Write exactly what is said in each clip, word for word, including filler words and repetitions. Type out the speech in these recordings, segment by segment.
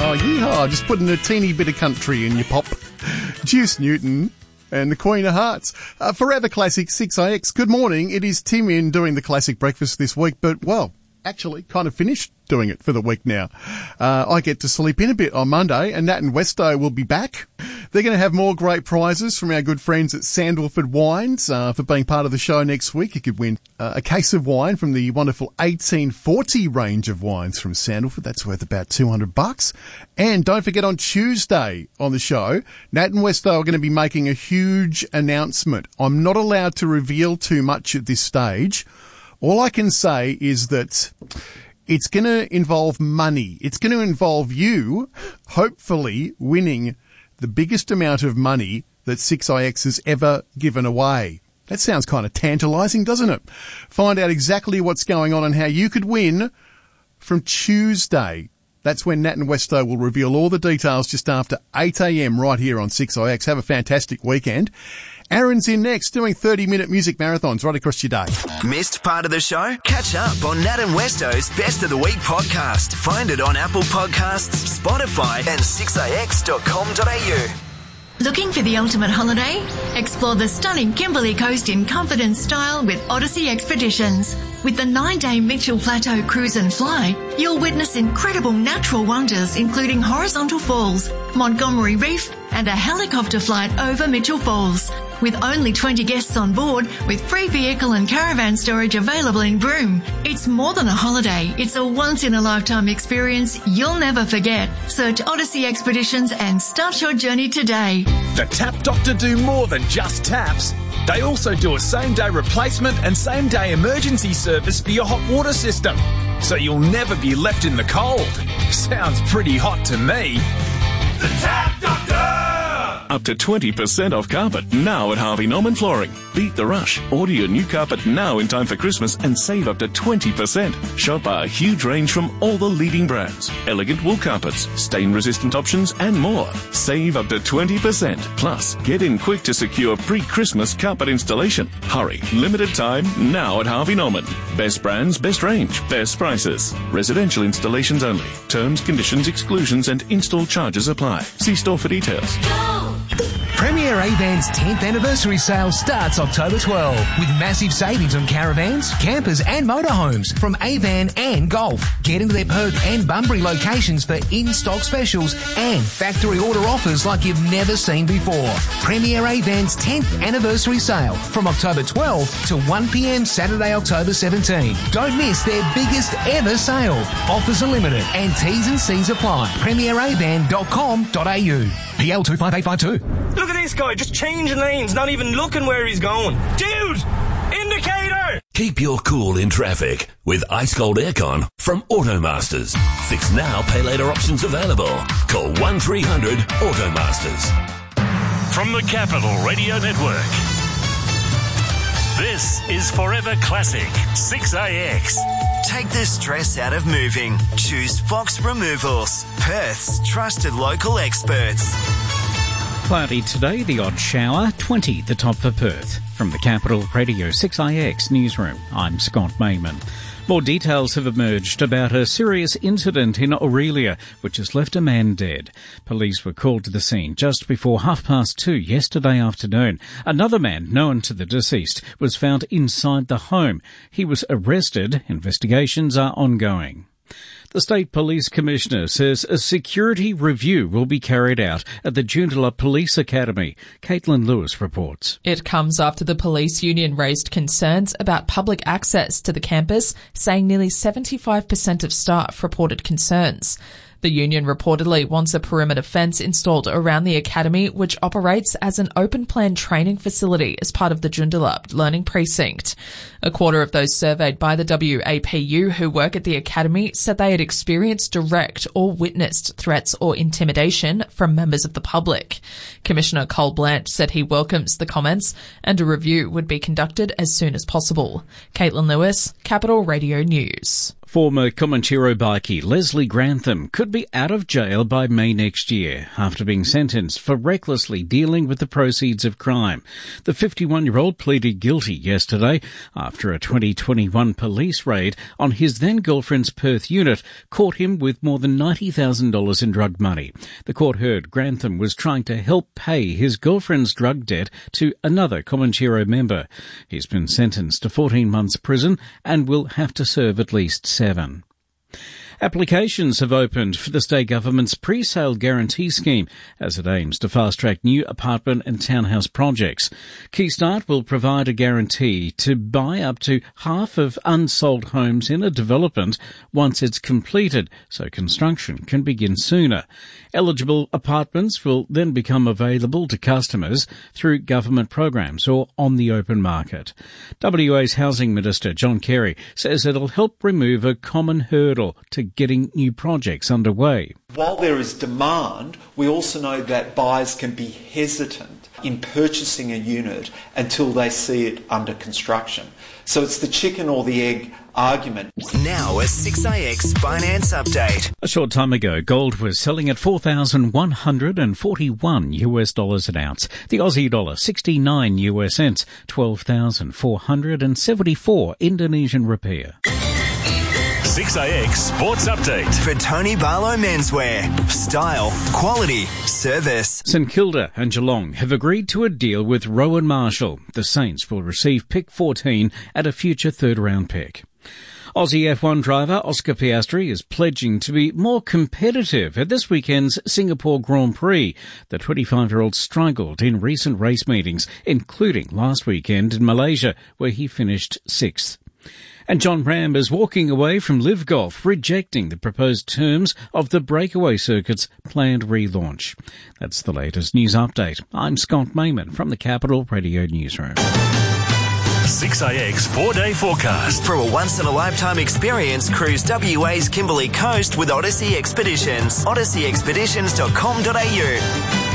Oh, yeehaw. Just putting a teeny bit of country in your pop. Juice Newton and the Queen of Hearts. Uh, Forever Classic six A X. Good morning. It is Tim in doing the Classic Breakfast this week, but, well, actually kind of finished doing it for the week now. Uh, I get to sleep in a bit on Monday, and Nat and Westo will be back. They're going to have more great prizes from our good friends at Sandalford Wines. Uh, for being part of the show next week, you could win uh, a case of wine from the wonderful eighteen forty range of wines from Sandalford. That's worth about two hundred bucks. And don't forget, on Tuesday on the show, Nat and Westo are going to be making a huge announcement. I'm not allowed to reveal too much at this stage. All I can say is that it's going to involve money. It's going to involve you, hopefully, winning the biggest amount of money that six I X has ever given away. That sounds kind of tantalising, doesn't it? Find out exactly what's going on and how you could win from Tuesday. That's when Nat and Westo will reveal all the details just after eight a.m. right here on six I X. Have a fantastic weekend. Aaron's in next, doing thirty-minute music marathons right across your day. Missed part of the show? Catch up on Nat and Westo's Best of the Week podcast. Find it on Apple Podcasts, Spotify and six a x dot com dot a u. Looking for the ultimate holiday? Explore the stunning Kimberley Coast in comfort and style with Odyssey Expeditions. With the nine-day Mitchell Plateau Cruise and Fly, you'll witness incredible natural wonders including horizontal falls, Montgomery Reef and a helicopter flight over Mitchell Falls. With only twenty guests on board, with free vehicle and caravan storage available in Broome. It's more than a holiday. It's a once-in-a-lifetime experience you'll never forget. Search Odyssey Expeditions and start your journey today. The Tap Doctor do more than just taps. They also do a same-day replacement and same-day emergency service for your hot water system. So you'll never be left in the cold. Sounds pretty hot to me. The Tap Doctor! Up to twenty percent off carpet now at Harvey Norman Flooring. Beat the rush. Order your new carpet now in time for Christmas and save up to twenty percent. Shop our huge range from all the leading brands. Elegant wool carpets, stain-resistant options and more. Save up to twenty percent. Plus, get in quick to secure pre-Christmas carpet installation. Hurry. Limited time now at Harvey Norman. Best brands, best range, best prices. Residential installations only. Terms, conditions, exclusions and install charges apply. See store for details. Premier Avan's tenth anniversary sale starts October twelfth with massive savings on caravans, campers and motorhomes from Avan and Golf. Get into their Perth and Bunbury locations for in-stock specials and factory order offers like you've never seen before. Premier Avan's tenth anniversary sale from October twelfth to one p.m. Saturday, October seventeenth. Don't miss their biggest ever sale. Offers are limited and T's and C's apply. premier avan dot com dot a u. P L two five eight five two. Look at this guy, just changing lanes, not even looking where he's going. Dude! Indicator! Keep your cool in traffic with Ice Cold Aircon from Automasters. Fix now, pay later options available. Call one three hundred Automasters. From the Capital Radio Network, this is Forever Classic six A X. Take the stress out of moving. Choose Fox Removals, Perth's trusted local experts. Cloudy today, the odd shower, twenty the top for Perth. From the Capital Radio six A X newsroom, I'm Scott Mayman. More details have emerged about a serious incident in Aurelia, which has left a man dead. Police were called to the scene just before half past two yesterday afternoon. Another man, known to the deceased, was found inside the home. He was arrested. Investigations are ongoing. The State Police Commissioner says a security review will be carried out at the Joondalup Police Academy. Caitlin Lewis reports. It comes after the police union raised concerns about public access to the campus, saying nearly seventy-five percent of staff reported concerns. The union reportedly wants a perimeter fence installed around the academy, which operates as an open-plan training facility as part of the Joondalup Learning Precinct. A quarter of those surveyed by the W A P U who work at the academy said they had experienced direct or witnessed threats or intimidation from members of the public. Commissioner Cole Blanche said he welcomes the comments and a review would be conducted as soon as possible. Caitlin Lewis, Capital Radio News. Former Comanchero bikie Leslie Grantham could be out of jail by May next year after being sentenced for recklessly dealing with the proceeds of crime. The fifty-one-year-old pleaded guilty yesterday after a twenty twenty-one police raid on his then-girlfriend's Perth unit caught him with more than ninety thousand dollars in drug money. The court heard Grantham was trying to help pay his girlfriend's drug debt to another Comanchero member. He's been sentenced to fourteen months prison and will have to serve at least seven. Applications have opened for the state government's pre-sale guarantee scheme as it aims to fast-track new apartment and townhouse projects. Keystart will provide a guarantee to buy up to half of unsold homes in a development once it's completed, so construction can begin sooner. Eligible apartments will then become available to customers through government programs or on the open market. W A's Housing Minister John Kerry says it'll help remove a common hurdle to getting new projects underway. While there is demand, we also know that buyers can be hesitant in purchasing a unit until they see it under construction. So it's the chicken or the egg argument. Now a six A X finance update. A short time ago, gold was selling at four thousand one hundred forty-one U S dollars an ounce. The Aussie dollar sixty-nine U S cents, twelve thousand four hundred seventy-four Indonesian rupiah. six A X Sports Update. For Tony Barlow Menswear. Style, quality, service. St Kilda and Geelong have agreed to a deal with Rowan Marshall. The Saints will receive pick fourteen at a future third-round pick. Aussie F one driver Oscar Piastri is pledging to be more competitive at this weekend's Singapore Grand Prix. The twenty-five-year-old struggled in recent race meetings, including last weekend in Malaysia, where he finished sixth. And John Ram is walking away from Live Golf, rejecting the proposed terms of the Breakaway Circuit's planned relaunch. That's the latest news update. I'm Scott Mayman from the Capital Radio Newsroom. six A X four-day forecast. For a once-in-a-lifetime experience, cruise W A's Kimberley Coast with Odyssey Expeditions. odyssey expeditions dot com dot a u.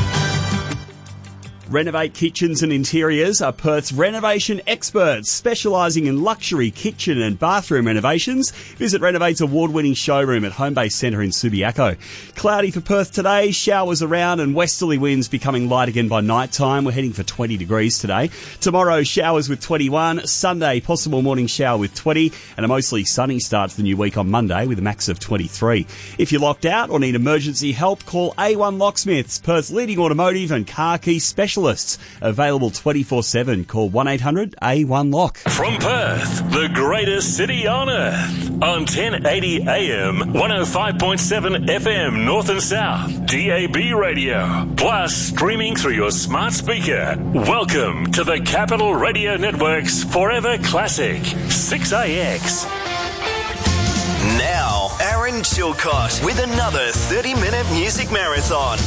Renovate Kitchens and Interiors are Perth's renovation experts, specialising in luxury kitchen and bathroom renovations. Visit Renovate's award-winning showroom at Homebase Centre in Subiaco. Cloudy for Perth today, showers around and westerly winds becoming light again by night time. We're heading for twenty degrees today. Tomorrow, showers with twenty-one. Sunday, possible morning shower with twenty. And a mostly sunny start to the new week on Monday with a max of twenty-three. If you're locked out or need emergency help, call A one Locksmiths, Perth's leading automotive and car key specialist. Available twenty-four seven. Call one eight hundred A one lock. From Perth, the greatest city on earth. On ten eighty A M, one oh five point seven F M North and South, D A B radio. Plus streaming through your smart speaker. Welcome to the Capital Radio Network's Forever Classic, six A X. Now, Aaron Chilcott with another thirty-minute music marathon.